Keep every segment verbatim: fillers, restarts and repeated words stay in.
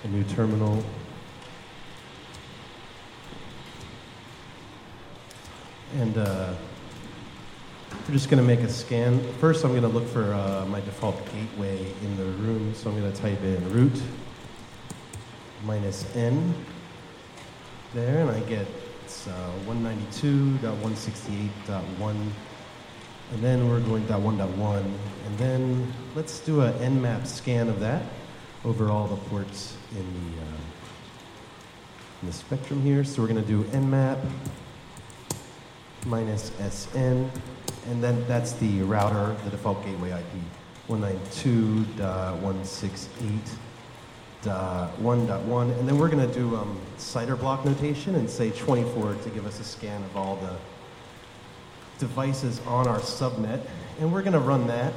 a new terminal. And uh, we're just going to make a scan. First, I'm going to look for uh, my default gateway in the room. So I'm going to type in root minus n there, and I get it's uh, one ninety-two dot one sixty-eight dot one. And then we're going dot one dot one. And then let's do an nmap scan of that over all the ports in the, uh, in the spectrum here. So we're going to do nmap minus sn, and then that's the router, the default gateway I P, one ninety-two dot one sixty-eight dot one dot one, and then we're going to do um, CIDR block notation and say twenty-four to give us a scan of all the devices on our subnet, and we're going to run that,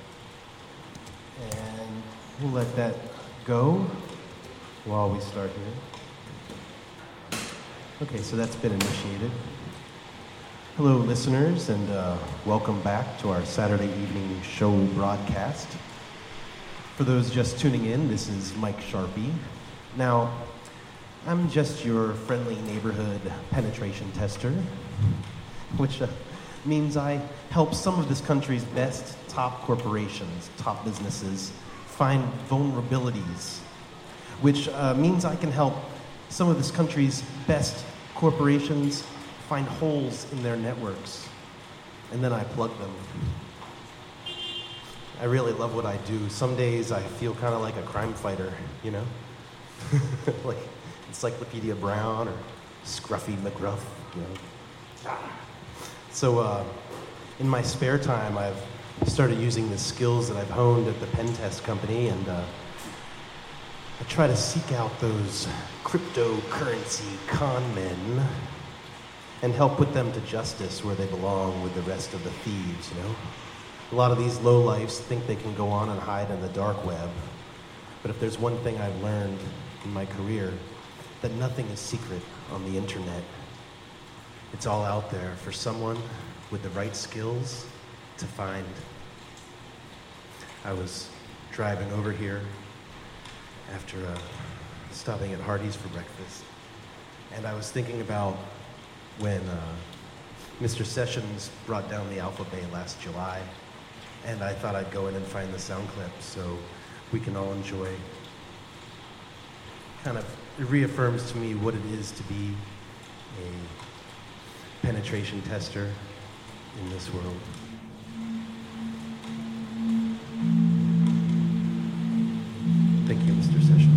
and we'll let that go while we start here. Okay, so that's been initiated. Hello, listeners, and uh, welcome back to our Saturday evening show broadcast. For those just tuning in, this is Mike Sharpie. Now, I'm just your friendly neighborhood penetration tester, which uh, means I help some of this country's best top corporations, top businesses, find vulnerabilities, which uh, means I can help some of this country's best corporations find holes in their networks, and then I plug them. I really love what I do. Some days I feel kind of like a crime fighter, you know? Like Encyclopedia Brown or Scruffy McGruff, you know? Ah. So uh, in my spare time, I've started using the skills that I've honed at the pen test company, and uh, I try to seek out those cryptocurrency con men and help put them to justice where they belong with the rest of the thieves, you know? A lot of these lowlifes think they can go on and hide in the dark web. But if there's one thing I've learned in my career, that nothing is secret on the internet. It's all out there for someone with the right skills to find. I was driving over here after uh, stopping at Hardee's for breakfast, and I was thinking about when uh, Mister Sessions brought down the Alpha Bay last July, and I thought I'd go in and find the sound clip so we can all enjoy. Kind of, it reaffirms to me what it is to be a penetration tester in this world. Thank you, Mister Sessions.